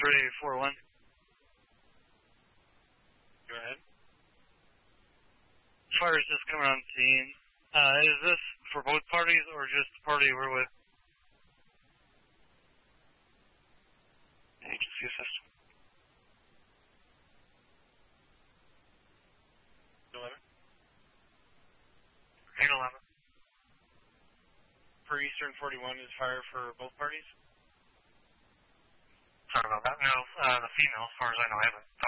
341. Go ahead. Fire is just coming on scene. Is this for both parties or just the party we're with? Agency system. 11. 811. Per Eastern 41 is fire for both parties? Sorry about that. No, the female, as far as I know, I haven't